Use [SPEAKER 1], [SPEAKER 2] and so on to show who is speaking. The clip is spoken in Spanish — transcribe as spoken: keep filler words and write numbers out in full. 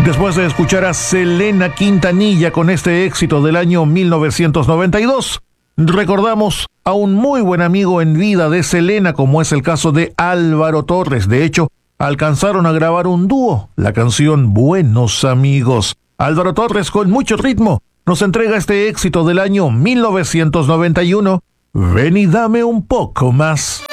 [SPEAKER 1] Después de escuchar a Selena Quintanilla con este éxito del año mil novecientos noventa y dos, recordamos a un muy buen amigo en vida de Selena, como es el caso de Álvaro Torres. De hecho, alcanzaron a grabar un dúo, la canción Buenos Amigos. Álvaro Torres, con mucho ritmo, nos entrega este éxito del año mil novecientos noventa y uno, Ven y dame un poco más.